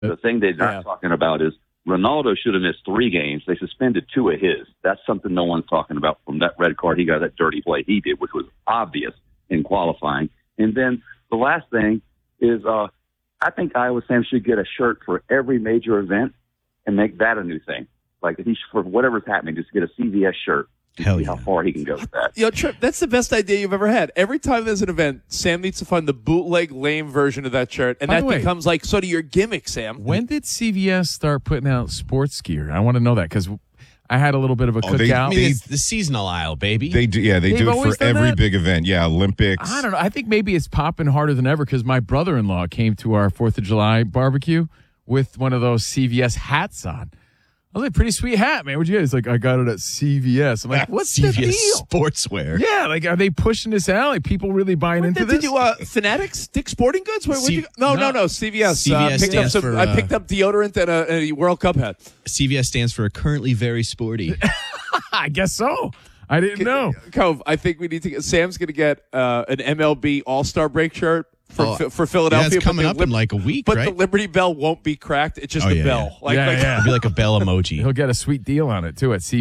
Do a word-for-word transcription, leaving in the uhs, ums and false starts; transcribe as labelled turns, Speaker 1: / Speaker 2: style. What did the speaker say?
Speaker 1: The thing they're not
Speaker 2: Yeah.
Speaker 1: talking about is Ronaldo should have missed three games. They suspended two of his. That's something no one's talking about from that red card he got, that dirty play he did, which was obvious in qualifying. And then the last thing is uh, I think Iowa Sam should get a shirt for every major event and make that a new thing. Like, if he, for whatever's happening, just get a C V S shirt.
Speaker 3: Hell
Speaker 1: See
Speaker 3: yeah.
Speaker 1: how far he can go with that.
Speaker 2: Yo, Trip, that's the best idea you've ever had. Every time there's an event, Sam needs to find the bootleg lame version of that shirt, and
Speaker 4: By
Speaker 2: that
Speaker 4: the way-
Speaker 2: becomes like sort of your gimmick, Sam.
Speaker 4: When did C V S start putting out sports gear? I want to know that because I had a little bit of a
Speaker 5: Oh, they-
Speaker 4: cookout.
Speaker 3: I mean, it's the seasonal aisle, baby.
Speaker 5: They do, yeah, they
Speaker 4: They've
Speaker 5: do it
Speaker 4: always
Speaker 5: for
Speaker 4: done
Speaker 5: every
Speaker 4: that?
Speaker 5: big event. Yeah, Olympics.
Speaker 4: I don't know. I think maybe it's popping harder than ever because my brother-in-law came to our fourth of July barbecue with one of those C V S hats on. I was like, pretty sweet hat, man. What'd you get? He's like, I got it at C V S. I'm like, what's
Speaker 3: C
Speaker 4: the
Speaker 3: V S
Speaker 4: deal?
Speaker 3: Sportswear.
Speaker 4: Yeah, like, are they pushing this out? Like, people really buying into
Speaker 2: Did
Speaker 4: this?
Speaker 2: you uh, Fanatics, Dick Sporting Goods? Where,
Speaker 3: C-
Speaker 2: you, no, no,
Speaker 4: no.
Speaker 2: no, C V S.
Speaker 3: C V S
Speaker 2: uh, picked up
Speaker 3: stands
Speaker 2: some,
Speaker 3: for,
Speaker 2: I
Speaker 3: uh,
Speaker 2: picked up deodorant and a, and a World Cup hat.
Speaker 3: C V S stands for currently very sporty.
Speaker 4: I guess so. I didn't know.
Speaker 2: Cove, I think we need to get, Sam's going to get uh, an M L B All-Star break shirt for
Speaker 3: Oh,
Speaker 2: for Philadelphia.
Speaker 3: yeah, it's
Speaker 2: but
Speaker 3: coming
Speaker 2: the
Speaker 3: up in like a week,
Speaker 2: But
Speaker 3: right?
Speaker 2: the Liberty Bell won't be cracked. It's just
Speaker 3: Oh,
Speaker 2: a
Speaker 3: yeah,
Speaker 2: bell.
Speaker 3: yeah.
Speaker 2: Like,
Speaker 4: Yeah,
Speaker 2: like
Speaker 4: yeah.
Speaker 3: It'd be like a bell emoji.
Speaker 4: He'll get a sweet deal on it, too, at C V S.